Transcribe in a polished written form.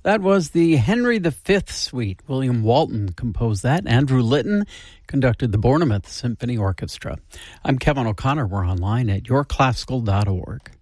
That was the Henry V Suite. William Walton composed that. Andrew Litton conducted the Bournemouth Symphony Orchestra. I'm Kevin O'Connor. We're online at yourclassical.org.